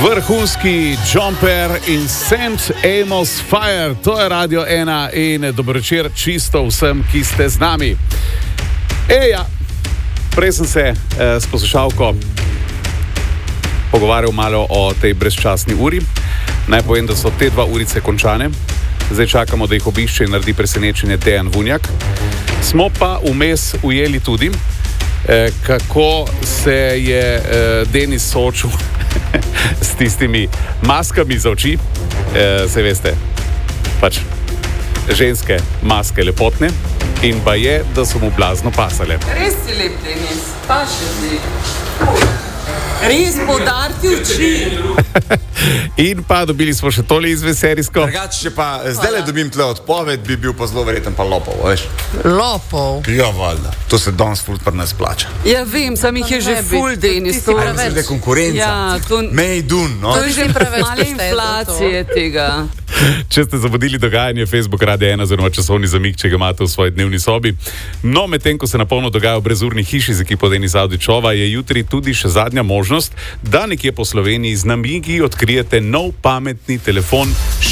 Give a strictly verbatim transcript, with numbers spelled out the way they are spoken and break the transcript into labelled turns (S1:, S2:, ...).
S1: Vrhunski Jumper in Saint Amos Fire, to je Radio ena in dobro večer čisto vsem, ki ste z nami. Eja, prej sem se eh, s poslušalko pogovarjal malo o tej brezčasni uri. Naj povem, da so te dva urice končane. Zdaj čakamo, da jih obišče in naredi presenečenje Dejan Vunjak. Smo pa vmes ujeli tudi, eh, kako se je eh, Denis soočil s tistimi maskami za oči. E, se veste, pač ženske maske lepotne in pa je, da so mu blazno pasale.
S2: Res si lep, Denis, pa še ti. Res podarti oči.
S1: In pa dobili smo še tole izveserijsko.
S3: Drugače, če pa zdaj le dobim tle odpoved, bi bil pa zelo verjeten pa lopov, veš?
S2: Lopov?
S3: Ja, valjda. To se danes ful pri nas plača.
S2: Ja, vem, sam jih je že ful, Denis.
S3: To je preveč. Konkurenca.
S2: Ja, to...
S3: Mejdun, no?
S2: To je že preveč male inflacije tega.
S1: Če ste zabudili dogajanje, Facebook Radio ena oziroma časovni zamik, če ga imate v svoji dnevni sobi. No, medtem ko se napolno dogaja v brezurni hiši z ekipo Denis Avdićova, je jutri tudi še zadnja možnost, da nekje po Sloveniji z namigi odkrijete nov pametni telefon